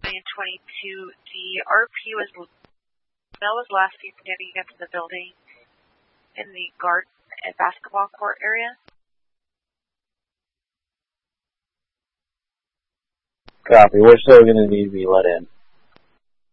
1,022,000. The RP was last seen getting into the building in the garden and basketball court area. Copy. We're still going to need to be let in.